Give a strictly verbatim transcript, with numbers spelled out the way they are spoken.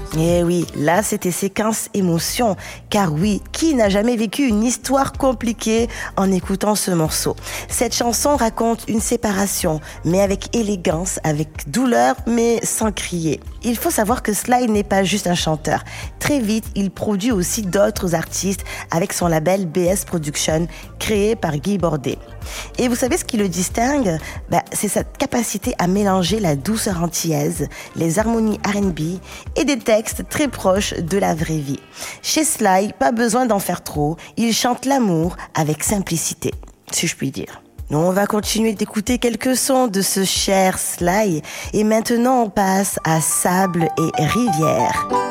Eh oui, là c'était séquence émotion, car oui, qui n'a jamais vécu une histoire compliquée en écoutant ce morceau? Cette chanson raconte une séparation, mais avec élégance, avec douleur, mais sans crier. Il faut savoir que Sly n'est pas juste un chanteur. Très vite, il produit aussi d'autres artistes avec son label B S Production, créé par Guy Bordet. Et vous savez ce qui le distingue? Bah, c'est sa capacité à mélanger la douceur antillaise, les harmonies R and B et des textes très proches de la vraie vie. Chez Sly, pas besoin d'en faire trop, il chante l'amour avec simplicité, si je puis dire. Nous, on va continuer d'écouter quelques sons de ce cher Sly et maintenant on passe à Sable et Rivière.